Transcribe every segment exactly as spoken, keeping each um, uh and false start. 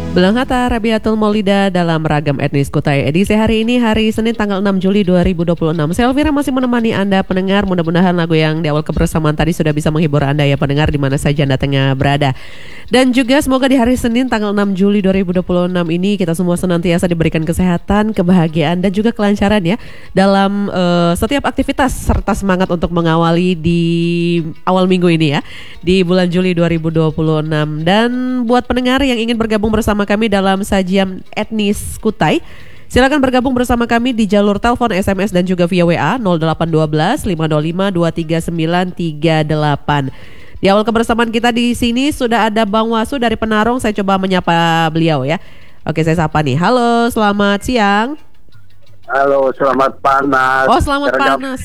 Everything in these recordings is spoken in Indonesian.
Belang Hatta Rabiatul Maulida dalam ragam etnis Kutai. Edisi hari ini hari Senin tanggal enam Juli dua ribu dua puluh enam. Saya Elvira masih menemani Anda pendengar. Mudah-mudahan lagu yang di awal kebersamaan tadi sudah bisa menghibur Anda ya pendengar di mana saja Anda tengah berada. Dan juga semoga di hari Senin tanggal enam Juli dua ribu dua puluh enam ini kita semua senantiasa diberikan kesehatan, kebahagiaan dan juga kelancaran ya dalam uh, setiap aktivitas serta semangat untuk mengawali di awal minggu ini ya di bulan Juli dua ribu dua puluh enam. Dan buat pendengar yang ingin bergabung bersama kami dalam sajian etnis Kutai, silakan bergabung bersama kami di jalur telepon, S M S dan juga via W A nol delapan satu dua lima nol lima dua tiga sembilan tiga delapan. Di awal kebersamaan kita di sini sudah ada Bang Wasu dari Penarung. Saya coba menyapa beliau ya. Oke, saya sapa nih. Halo, selamat siang. Halo, selamat panas. Oh, selamat Tergap- panas.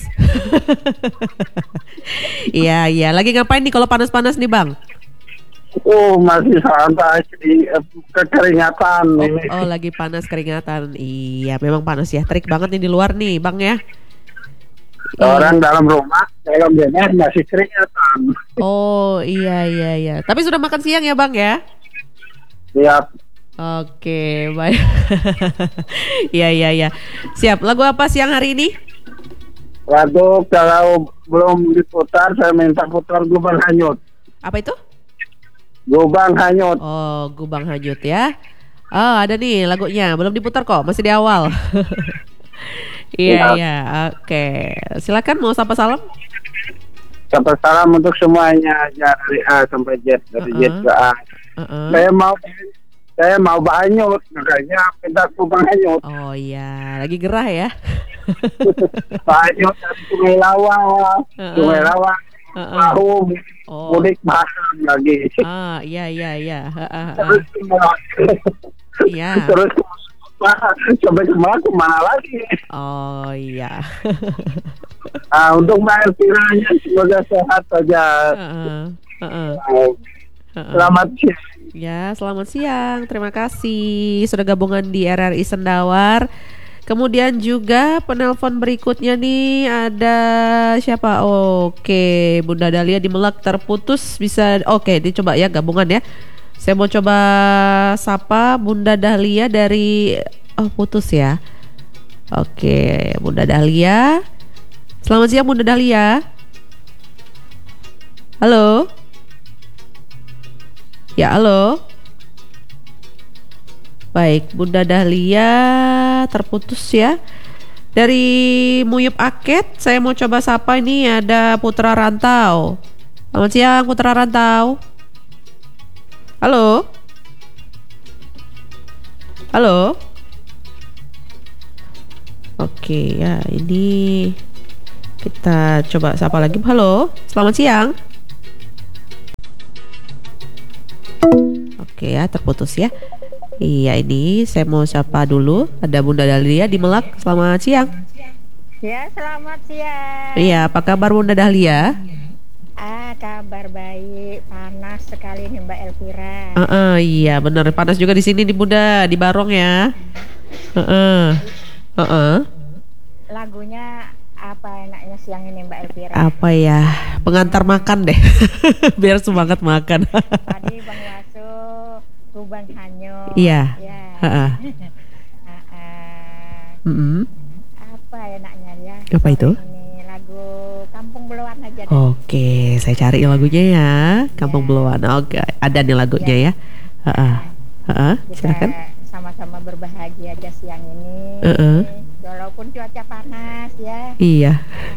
Iya, iya. Lagi ngapain nih kalau panas-panas nih, Bang? Oh, masih santai di eh, kekeringatan Oh, ini. oh, lagi panas keringatan. Iya, memang panas ya. Terik banget nih di luar nih, Bang ya. Orang dalam rumah, dalam rumah masih keringatan. Oh, iya iya iya. Tapi sudah makan siang ya, Bang ya? Siap. Oke, baik. Iya iya iya. Siap. Lagu apa siang hari ini? Waduh, kalau belum diputar, saya minta putar Gubang Hanyut. Apa itu? Gubang Hanyut. Oh, Gubang Hanyut ya. Oh, ada nih lagunya. Belum diputar kok, masih di awal. Iya Ya. iya. Oke. Silakan mau sapa salam. Sampai salam untuk semuanya, ya, dari A sampai Z, dari Uh-uh. Z ke A. Uh-uh. Saya mau, saya mau Hanyut, makanya minta Gubang Hanyut. Oh iya, lagi gerah ya. Hanyut dari Sungai Lawang, Uh-uh. Sungai Lawang, Uh-uh. Tahu, Oh. mudik bahkan lagi. Ah, iya iya iya. Ah, ah, ah. Terus Iya. terus sampai kemana kemana lagi? Oh iya. Nah, untuk Mbak Elviranya semoga sehat saja. Heeh, heeh, Nah, heeh. selamat siang. Ya, selamat siang. Terima kasih sudah gabungan di R R I Sendawar. Kemudian juga penelpon berikutnya nih ada siapa? Oke, Bunda Dahlia di Melak terputus bisa. Oke, dicoba ya gabungan ya. Saya mau coba sapa Bunda Dahlia dari oh putus ya. Oke, Bunda Dahlia. Selamat siang Bunda Dahlia. Halo. Ya, halo. Baik, Bunda Dahlia terputus ya. Dari Muyup Aket, saya mau coba sapa ini ada Putra Rantau. Selamat siang Putra Rantau. Halo. Halo. Oke ya, ini kita coba sapa lagi. Halo, selamat siang. Oke ya, terputus ya. Iya, ini saya mau sapa dulu. Ada Bunda Dahlia di Melak. Selamat siang. Ya, selamat siang. Iya, apa kabar Bunda Dahlia? Ah, kabar baik. Panas sekali nih Mbak Elvira. Uh-uh, iya, benar. Panas juga di sini di Bunda, di Barong ya. Uh-uh. Uh-uh. Lagunya apa enaknya siang ini Mbak Elvira? Apa ya? Pengantar makan deh. Biar semangat makan. Tadi Bang Wasu, Gubang Hanyut. Iya. Ya. Uh-uh. Ah, ah. Mm-mm. Apa enaknya ya? Apa Sore itu? Ini lagu Kampung Beluan aja deh. Oke, saya cari lagunya ya. Kampung Ya. Beluan. Oke, ada nih lagunya ya. Heeh. Heeh, Kita silakan. sama-sama berbahagia aja siang ini. Uh-uh. Walaupun cuaca panas ya. Iya.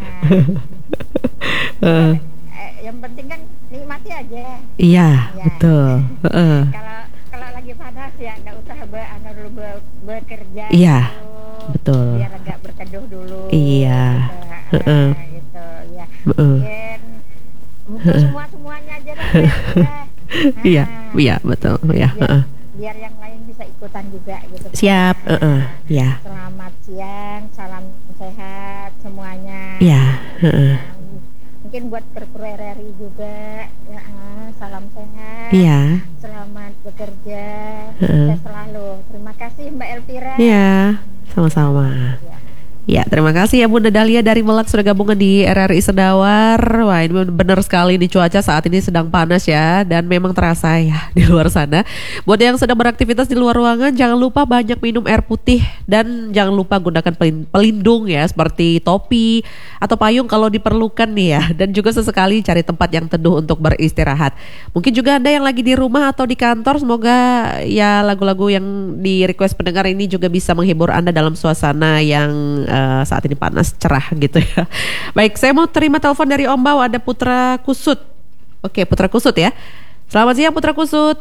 Nah, Heeh. eh, yang penting kan nikmati aja. Iya, Ya. betul. Heeh. Kalau kalau lagi panas ya nggak usah ber, anu dulu ber- bekerja. Iya, gitu. betul. Biar agak berteduh dulu. Iya. Gitu, Heeh. ah, gitu ya. Heeh. Mungkin mungkin semua semuanya aja lah. Ya. Iya, Ah, iya, betul. Ya, biar, heeh. biar yang lain bisa ikutan juga gitu. Siap, Ah, heeh. Ya. Selamat siang, salam sehat semuanya. Iya, heeh. Nah, mungkin buat kru R R I juga ya, ah, salam sehat. Iya. Selamat bekerja. Heeh. Sukses selalu. Terima kasih Mbak Elvira. Iya, sama-sama. Ya. Ya, terima kasih ya Bunda Dahlia dari Melak sudah gabungan di R R I Sendawar. Wah, ini benar sekali nih cuaca saat ini sedang panas ya, dan memang terasa ya di luar sana. Buat yang sedang beraktivitas di luar ruangan, jangan lupa banyak minum air putih dan jangan lupa gunakan pelin- pelindung ya, seperti topi atau payung kalau diperlukan nih ya. Dan juga sesekali cari tempat yang teduh untuk beristirahat. Mungkin juga Anda yang lagi di rumah atau di kantor, semoga ya lagu-lagu yang di request pendengar ini juga bisa menghibur Anda dalam suasana yang uh, saat ini panas cerah gitu ya. Baik, saya mau terima telepon dari Om Bau, ada Putra Kusut. Oke, Putra Kusut ya. Selamat siang Putra Kusut.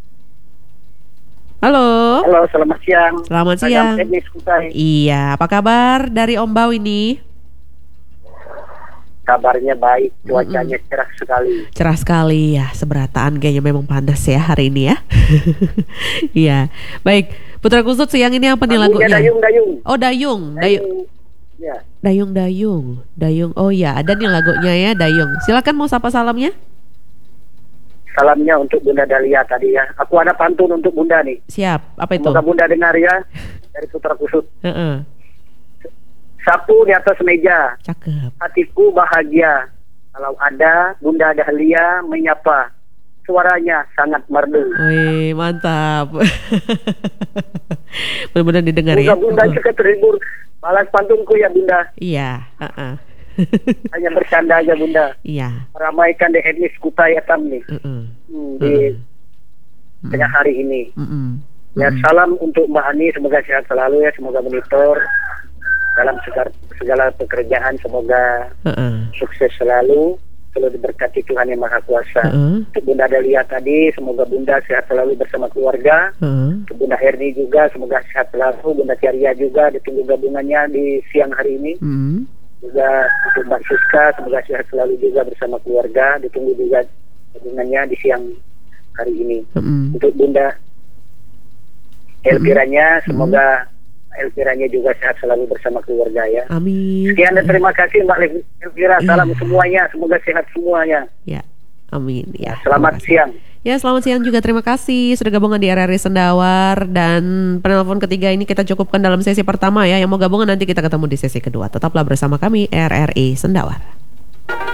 Halo. Halo, selamat siang. Selamat siang. Iya, apa kabar dari Om Bau ini? Kabarnya baik, cuacanya Mm-mm. cerah sekali. Cerah sekali ya, seberataan kayaknya memang panas ya hari ini ya. Iya, baik. Putra Kusut siang ini apa nih lagunya? Dayung, Dayung. Oh Dayung, Dayung. Ya. Dayung, Dayung, Dayung. Oh ya, ada nih lagunya ya, Dayung. Silakan mau sapa salamnya? Salamnya untuk Bunda Dahlia tadi ya. Aku ada pantun untuk Bunda nih. Siap, apa itu? Semoga Bunda dengar ya, dari Putra Kusut. Uh-uh. Sapu di atas meja. Cakep. Hatiku bahagia. Kalau ada Bunda Dahlia menyapa. Suaranya sangat merdu. Wih, mantap. Benar-benar didengar Bunda, ya. Bunda juga terhibur. Balas pantunku ya Bunda. Iya. Uh-uh. Hanya bercanda aja Bunda. Iya. Meramaikan di etnis Kutai Batam nih. Uh-uh. Hmm, di uh-uh. tengah hari ini. Uh-uh. Ya, salam untuk Mbak Ani. Semoga sehat selalu ya. Semoga monitor dalam segala, segala pekerjaan, semoga uh-uh. sukses selalu, selalu diberkati Tuhan Yang Maha Kuasa. Uh-uh. Untuk Bunda Dahlia tadi, semoga Bunda sehat selalu bersama keluarga. Uh-uh. Untuk Bunda Herni juga, semoga sehat selalu. Bunda Tiaria juga, ditunggu gabungannya di siang hari ini. Uh-uh. Juga untuk Mbak Siska, semoga sehat selalu juga bersama keluarga, ditunggu juga gabungannya di siang hari ini. Uh-uh. Untuk Bunda Elviranya, uh-uh. semoga Elviranya juga sehat selalu bersama keluarga ya. Amin. Sekian dan terima kasih Mbak Elvira. Salam ya. Semuanya, semoga sehat semuanya. Ya, amin. Ya. Selamat siang. Ya, selamat siang juga. Terima kasih sudah gabungan di R R I Sendawar. Dan penelpon ketiga ini kita cukupkan dalam sesi pertama ya. Yang mau gabungan nanti kita ketemu di sesi kedua. Tetaplah bersama kami R R I Sendawar.